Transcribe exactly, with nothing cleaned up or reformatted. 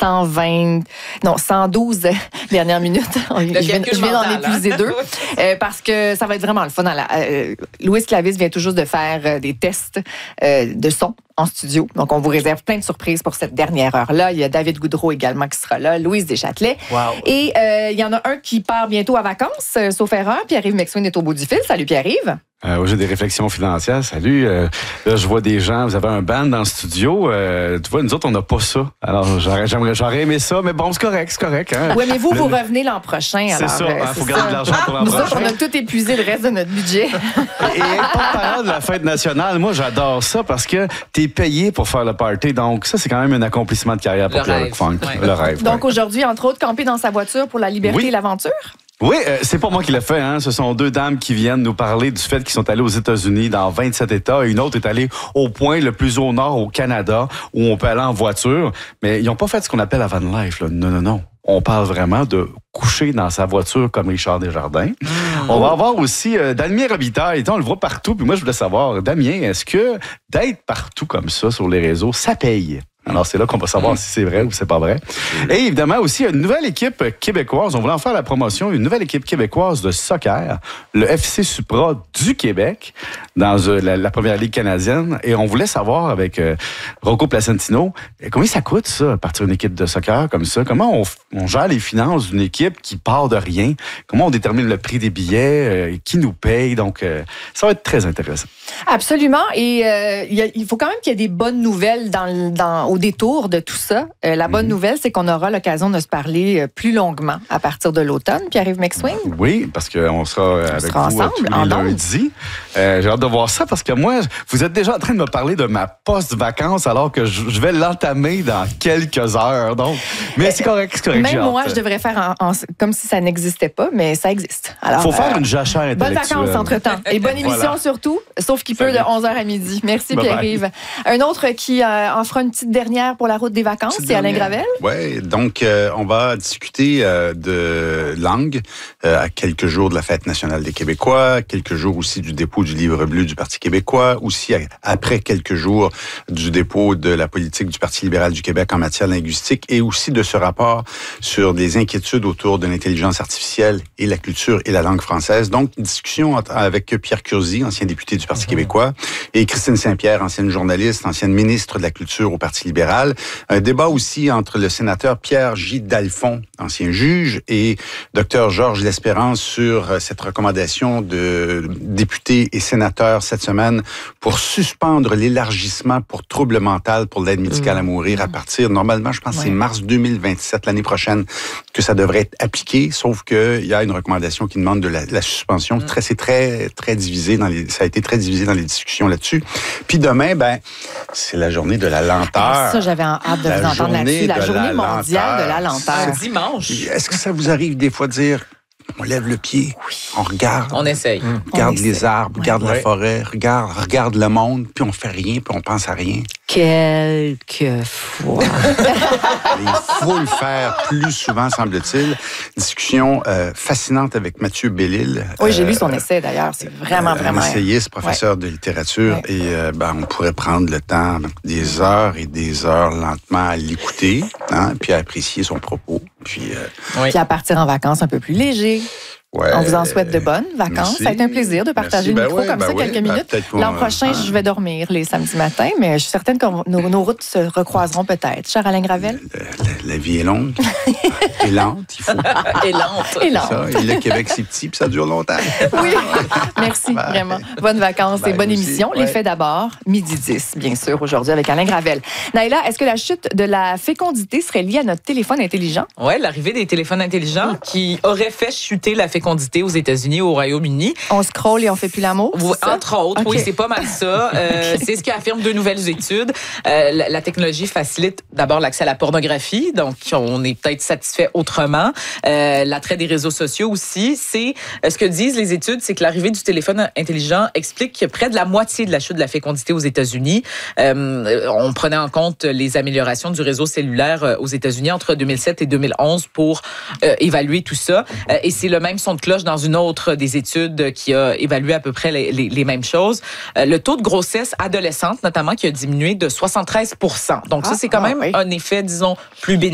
cent vingt, non, cent douze dernières minutes. Je viens, je viens d'en épuiser hein? deux. Euh, parce que ça va être vraiment le fun. La, euh, Louise Clavis vient tout juste de faire euh, des tests euh, de son en studio. Donc, on vous réserve plein de surprises pour cette dernière heure-là. Il y a David Goudreau également qui sera là, Louise Deschâtelet. Wow. Et euh, il y en a un qui part bientôt à vacances, euh, sauf erreur. Pierre-Yves McSween est au bout du fil. Salut Pierre-Yves. Euh, j'ai des réflexions financières. Salut. Euh, là, je vois des gens. Vous avez un band dans le studio. Euh, tu vois, nous autres, on n'a pas ça. Alors, j'aurais, j'aimerais, j'aurais aimé ça, mais bon, c'est correct, c'est correct. Hein? Oui, mais vous, le, vous revenez l'an prochain. C'est alors, ça. Il euh, faut garder de l'argent pour l'an nous prochain. Autres, on a tout épuisé le reste de notre budget. Et pas parlant de la fête nationale, moi, j'adore ça parce que t'es payé pour faire le party. Donc, ça, c'est quand même un accomplissement de carrière pour Pierre-Luc Funk. Ouais. Le rêve. Donc, ouais. aujourd'hui, entre autres, camper dans sa voiture pour la liberté oui. et l'aventure? Oui, euh, c'est pas moi qui l'ai fait. Hein. Ce sont deux dames qui viennent nous parler du fait qu'ils sont allés aux États-Unis dans vingt-sept États. Et une autre est allée au point le plus au nord, au Canada, où on peut aller en voiture. Mais ils n'ont pas fait ce qu'on appelle la van life. Là. Non, non, non. On parle vraiment de coucher dans sa voiture comme Richard Desjardins. Mmh. On va avoir aussi euh, Damien Robitaille. On le voit partout. Puis moi, je voulais savoir, Damien, est-ce que d'être partout comme ça sur les réseaux, ça paye? Alors, c'est là qu'on va savoir mmh. si c'est vrai ou c'est pas vrai. Et évidemment, aussi, une nouvelle équipe québécoise. On voulait en faire la promotion. Une nouvelle équipe québécoise de soccer, le F C Supra du Québec, dans euh, la, la première ligue canadienne. Et on voulait savoir avec euh, Rocco Placentino, combien ça coûte, ça, partir une équipe de soccer comme ça? Comment on, on gère les finances d'une équipe qui part de rien? Comment on détermine le prix des billets? Euh, qui nous paye? Donc, euh, ça va être très intéressant. Absolument. Et euh, y a, il faut quand même qu'il y ait des bonnes nouvelles dans, dans au détour de tout ça. Euh, la bonne mmh. nouvelle, c'est qu'on aura l'occasion de se parler euh, plus longuement à partir de l'automne. Pierre-Yves McSween. Oui, parce qu'on sera euh, avec sera vous ensemble, tous les lundis. Euh, j'ai hâte de voir ça parce que moi, vous êtes déjà en train de me parler de ma post-vacances alors que je, je vais l'entamer dans quelques heures. Donc, mais c'est correct, c'est correct. Même moi, je devrais faire en, en, comme si ça n'existait pas, mais ça existe. Il faut euh, faire une jachère intellectuelle. Bonnes vacances entre-temps. Et bonne émission voilà. surtout, sauf qu'il peut de onze heures à midi. Merci Pierre-Yves. Un autre qui euh, en fera une petite dernière pour la route des vacances, c'est Alain Gravel. Oui, donc euh, on va discuter euh, de langue euh, à quelques jours de la Fête nationale des Québécois, quelques jours aussi du dépôt du livre bleu du Parti québécois, aussi à, après quelques jours du dépôt de la politique du Parti libéral du Québec en matière linguistique et aussi de ce rapport sur des inquiétudes autour de l'intelligence artificielle et la culture et la langue française. Donc, une discussion avec Pierre Curzi, ancien député du Parti mm-hmm. québécois, et Christine Saint-Pierre, ancienne journaliste, ancienne ministre de la Culture au Parti libéral. Un débat aussi entre le sénateur Pierre J. Dalphon, ancien juge, et docteur Georges Lespérance sur cette recommandation de députés et sénateurs cette semaine pour suspendre l'élargissement pour trouble mental pour l'aide médicale mmh. à mourir à partir, normalement, je pense que ouais. c'est mars deux mille vingt-sept, l'année prochaine, que ça devrait être appliqué, sauf qu'il y a une recommandation qui demande de la, la suspension. Mmh. Très, c'est très, très divisé dans les, ça a été très divisé dans les discussions là-dessus. Puis demain, ben, c'est la journée de la lenteur. Ah, ça, j'avais hâte de la vous entendre là-dessus. La journée la mondiale lenteur. de la lenteur. C'est dimanche. Est-ce que ça vous arrive des fois de dire, on lève le pied, oui. on regarde. On essaye. Regarde on les essaye. arbres, regarde ouais. la forêt, regarde, regarde le monde, puis on fait rien, puis on pense à rien. Quelquefois. Il faut le faire plus souvent, semble-t-il. Discussion euh, fascinante avec Mathieu Bellil. Oui, j'ai euh, lu son essai, d'ailleurs. C'est vraiment, euh, vraiment... Un essayiste, professeur ouais. de littérature. Ouais. Et euh, ben, on pourrait prendre le temps, des heures et des heures lentement à l'écouter, hein, puis à apprécier son propos. Puis, euh, oui. puis à partir en vacances un peu plus léger. Ouais, on vous en souhaite de bonnes vacances. Merci. Ça a été un plaisir de partager le ben micro ouais, comme ben ça ouais, quelques ben minutes. L'an prochain, euh, je vais dormir les samedis matins, mais je suis certaine que nos, nos routes se recroiseront peut-être. Cher Alain Gravel? La, la, la vie est longue et lente, il faut. Et lente. Et lente. Ça, et le Québec, c'est petit, puis ça dure longtemps. Oui, merci, bye. Vraiment. Bonnes vacances bye, et bonne émission. Aussi. Les faits d'abord, midi dix, bien sûr, aujourd'hui avec Alain Gravel. Naïla, est-ce que la chute de la fécondité serait liée à notre téléphone intelligent? Oui, l'arrivée des téléphones intelligents qui auraient fait chuter la fécondité aux États-Unis, au Royaume-Uni. On scrolle et on fait plus l'amour? Oui, entre autres, okay. oui, c'est pas mal ça. Euh, okay. C'est ce qu'affirment deux nouvelles études. Euh, la, la technologie facilite d'abord l'accès à la pornographie, donc on est peut-être satisfait autrement. Euh, l'attrait des réseaux sociaux aussi. C'est ce que disent les études, c'est que l'arrivée du téléphone intelligent explique que près de la moitié de la chute de la fécondité aux États-Unis. Euh, on prenait en compte les améliorations du réseau cellulaire aux États-Unis entre deux mille sept et deux mille onze pour euh, évaluer tout ça. Euh, et c'est le même son de cloche dans une autre des études qui a évalué à peu près les, les, les mêmes choses. Euh, le taux de grossesse adolescente, notamment, qui a diminué de soixante-treize pour cent. Donc, ah, ça, c'est quand ah, même oui. un effet, disons, plus bénéfique.